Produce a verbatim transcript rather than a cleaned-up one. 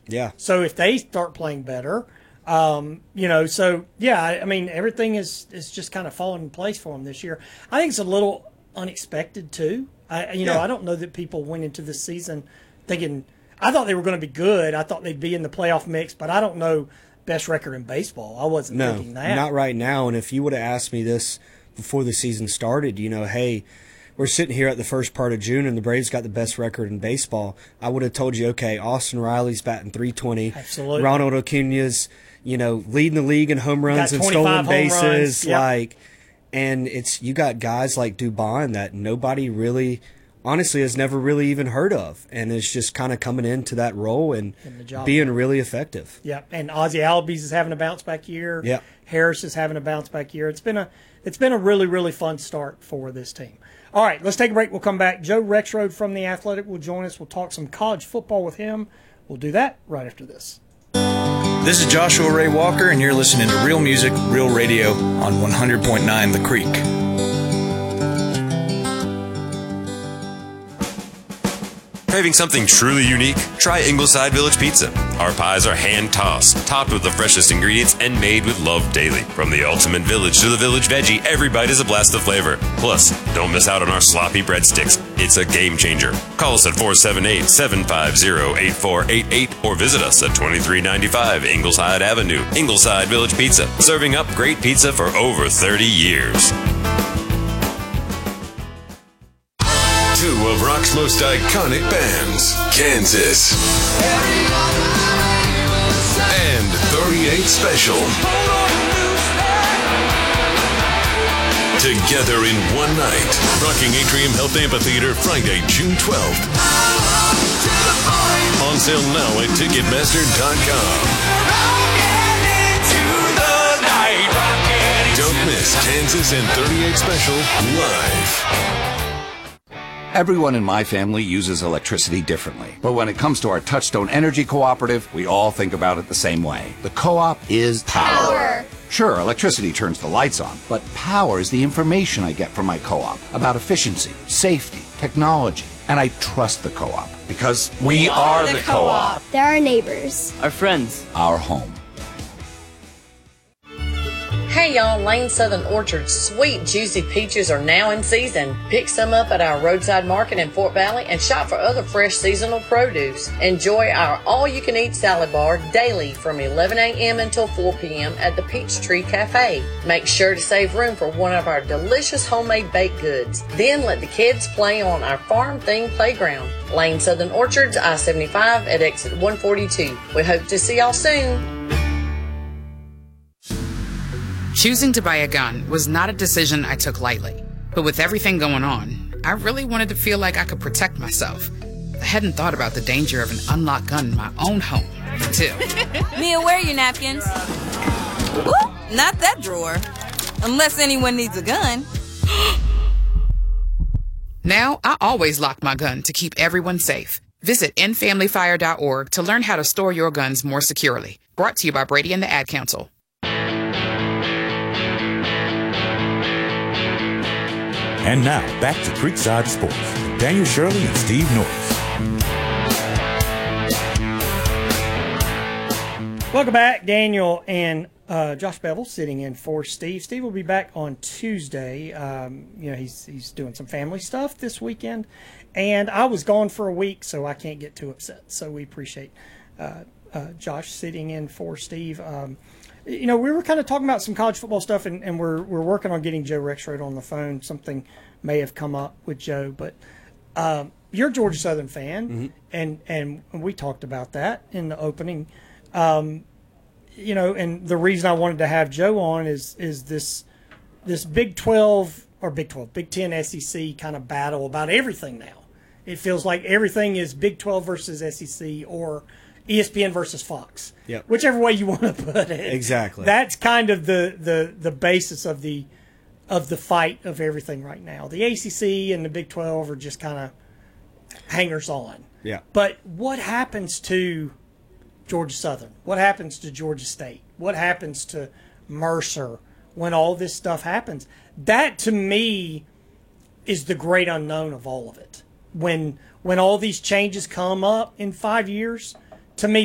Yeah. So if they start playing better, um, you know, so yeah, I, I mean, everything is is just kind of falling in place for them this year. I think it's a little unexpected too. I, you know, Yeah. I don't know that people went into this season thinking. I thought they were going to be good. I thought they'd be in the playoff mix, but I don't know best record in baseball. I wasn't No, thinking that. not right now. And if you would have asked me this before the season started, you know, hey, we're sitting here at the first part of June and the Braves got the best record in baseball, I would have told you, okay, Austin Riley's batting three twenty. Absolutely. Ronald Acuna's, you know, leading the league in home runs and twenty-five stolen home bases. runs. Yep. Like, and it's you got guys like Dubon that nobody really, honestly, has never really even heard of, and is just kind of coming into that role and being really effective. Yeah, and Ozzie Albies is having a bounce back year. Yeah. Harris is having a bounce back year. It's been a it's been a really really fun start for this team. All right, let's take a break. We'll come back. Joe Rexrode from The Athletic will join us. We'll talk some college football with him. We'll do that right after this. This is Joshua Ray Walker, and you're listening to Real Music, Real Radio on one hundred point nine The Creek. Craving something truly unique? Try Ingleside Village Pizza. Our pies are hand-tossed, topped with the freshest ingredients, and made with love daily. From the ultimate village to the village veggie, every bite is a blast of flavor. Plus, don't miss out on our sloppy breadsticks. It's a game changer. Call us at four seven eight, seven five zero, eight four eight eight or visit us at twenty-three ninety-five Ingleside Avenue. Ingleside Village Pizza, serving up great pizza for over thirty years. Two of rock's most iconic bands, Kansas and thirty-eight Special. Together in one night, Rocking Atrium Health Amphitheater, Friday, June twelfth. On sale now at Ticketmaster dot com. Don't miss Kansas and thirty-eight Special live. Everyone in my family uses electricity differently. But when it comes to our Touchstone Energy Cooperative, we all think about it the same way. The co-op is power. Power. Sure, electricity turns the lights on, but power is the information I get from my co-op about efficiency, safety, technology. And I trust the co-op because we, we are, are the, the co-op. co-op. They're our neighbors. Our friends. Our home. Hey y'all, Lane Southern Orchard's sweet, juicy peaches are now in season. Pick some up at our roadside market in Fort Valley and shop for other fresh seasonal produce. Enjoy our all-you-can-eat salad bar daily from eleven a.m. until four p.m. at the Peachtree Cafe. Make sure to save room for one of our delicious homemade baked goods. Then let the kids play on our farm-themed playground. Lane Southern Orchards, I seventy-five at exit one forty-two. We hope to see y'all soon. Choosing to buy a gun was not a decision I took lightly. But with everything going on, I really wanted to feel like I could protect myself. I hadn't thought about the danger of an unlocked gun in my own home, too. Mia, where are your napkins? Ooh, not that drawer. Unless anyone needs a gun. Now, I always lock my gun to keep everyone safe. Visit end family fire dot org to learn how to store your guns more securely. Brought to you by Brady and the Ad Council. And now, back to Creekside Sports. Daniel Shirley and Steve Norris. Welcome back. Daniel and uh, Josh Bevel sitting in for Steve. Steve will be back on Tuesday. Um, you know, he's he's doing some family stuff this weekend. And I was gone for a week, so I can't get too upset. So we appreciate uh, uh, Josh sitting in for Steve. Um, You know, we were kind of talking about some college football stuff, and, and we're we're working on getting Joe Rexrode on the phone. Something may have come up with Joe, but um, you're a Georgia Southern fan, Mm-hmm. and, and we talked about that in the opening. Um, you know, and the reason I wanted to have Joe on is is this this Big twelve or Big twelve, Big ten, S E C kind of battle about everything now. It feels like everything is Big twelve versus S E C or E S P N versus Fox. Yep. Whichever way you want to put it. Exactly. That's kind of the, the, the basis of the of the fight of everything right now. The A C C and the Big twelve are just kind of hangers on. Yeah. But what happens to Georgia Southern? What happens to Georgia State? What happens to Mercer when all this stuff happens? That to me is the great unknown of all of it. When when all these changes come up in five years, to me